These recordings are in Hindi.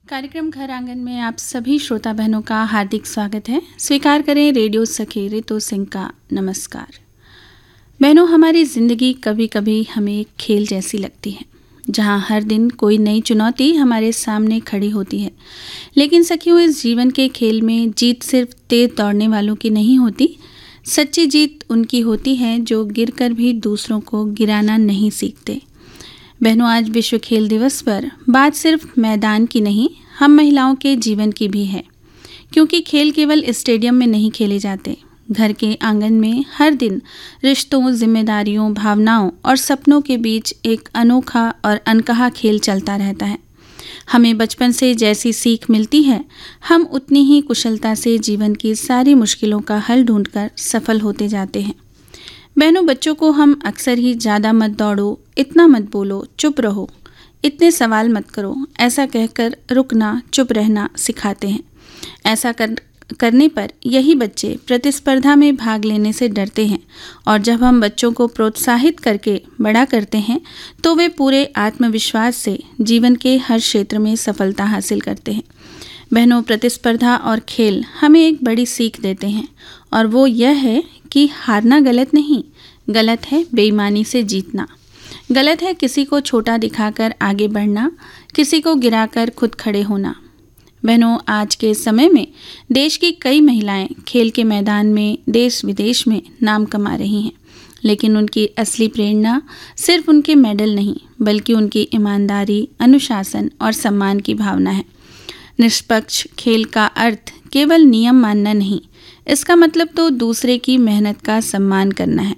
कार्यक्रम घर आंगन में आप सभी श्रोता बहनों का हार्दिक स्वागत है। स्वीकार करें रेडियो सखी रितु सिंह का नमस्कार। बहनों, हमारी ज़िंदगी कभी कभी हमें एक खेल जैसी लगती है, जहां हर दिन कोई नई चुनौती हमारे सामने खड़ी होती है। लेकिन सखियों, इस जीवन के खेल में जीत सिर्फ तेज दौड़ने वालों की नहीं होती। सच्ची जीत उनकी होती है जो गिरकर भी दूसरों को गिराना नहीं सीखते। बहनों, आज विश्व खेल दिवस पर बात सिर्फ मैदान की नहीं, हम महिलाओं के जीवन की भी है। क्योंकि खेल केवल स्टेडियम में नहीं खेले जाते, घर के आंगन में हर दिन रिश्तों, जिम्मेदारियों, भावनाओं और सपनों के बीच एक अनोखा और अनकहा खेल चलता रहता है। हमें बचपन से जैसी सीख मिलती है, हम उतनी ही कुशलता से जीवन की सारी मुश्किलों का हल ढूंढकर सफल होते जाते हैं। बहनों, बच्चों को हम अक्सर ही ज़्यादा मत दौड़ो, इतना मत बोलो, चुप रहो, इतने सवाल मत करो, ऐसा कहकर रुकना, चुप रहना सिखाते हैं। ऐसा करने पर यही बच्चे प्रतिस्पर्धा में भाग लेने से डरते हैं, और जब हम बच्चों को प्रोत्साहित करके बड़ा करते हैं तो वे पूरे आत्मविश्वास से जीवन के हर क्षेत्र में सफलता हासिल करते हैं। बहनों, प्रतिस्पर्धा और खेल हमें एक बड़ी सीख देते हैं, और वो यह है कि हारना गलत नहीं, गलत है बेईमानी से जीतना। गलत है किसी को छोटा दिखाकर आगे बढ़ना, किसी को गिराकर खुद खड़े होना। बहनों, आज के समय में देश की कई महिलाएं खेल के मैदान में देश विदेश में नाम कमा रही हैं, लेकिन उनकी असली प्रेरणा सिर्फ उनके मेडल नहीं, बल्कि उनकी ईमानदारी, अनुशासन और सम्मान की भावना है। निष्पक्ष खेल का अर्थ केवल नियम मानना नहीं, इसका मतलब तो दूसरे की मेहनत का सम्मान करना है।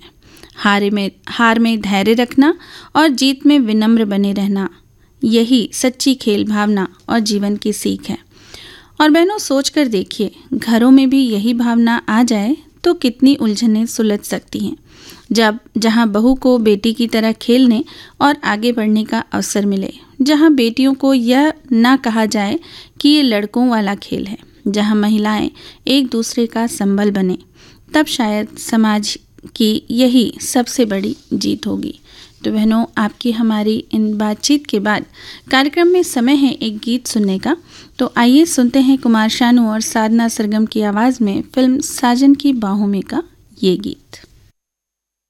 हार में धैर्य रखना और जीत में विनम्र बने रहना, यही सच्ची खेल भावना और जीवन की सीख है। और बहनों, सोच कर देखिए, घरों में भी यही भावना आ जाए तो कितनी उलझनें सुलझ सकती हैं। जहां बहू को बेटी की तरह खेलने और आगे बढ़ने का अवसर मिले, जहां बेटियों को यह ना कहा जाए कि ये लड़कों वाला खेल है, जहां महिलाएं एक दूसरे का संबल बने, तब शायद समाज की यही सबसे बड़ी जीत होगी। तो बहनों, आपकी हमारी इन बातचीत के बाद कार्यक्रम में समय है एक गीत सुनने का। तो आइए सुनते हैं कुमार शानू और साधना सरगम की आवाज़ में फिल्म साजन की बाहों में का ये गीत।